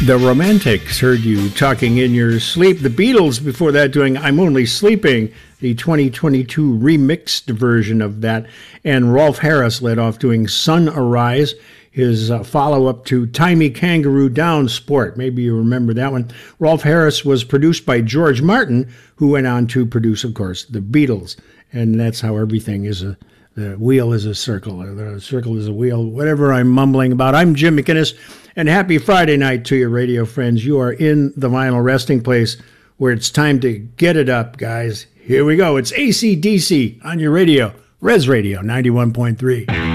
The Romantics heard you talking in your sleep. The Beatles before that doing I'm Only Sleeping, the 2022 remixed version of that. And Rolf Harris led off doing Sun Arise, his follow-up to Timey Kangaroo Down Sport. Maybe you remember that one. Rolf Harris was produced by George Martin, who went on to produce, of course, the Beatles. And that's how everything is the wheel is a circle, or the circle is a wheel, whatever I'm mumbling about. I'm Jim McInnes, and happy Friday night to your radio friends. You are in the vinyl resting place where it's time to get it up, guys. Here we go. It's AC/DC on your radio, Res Radio 91.3.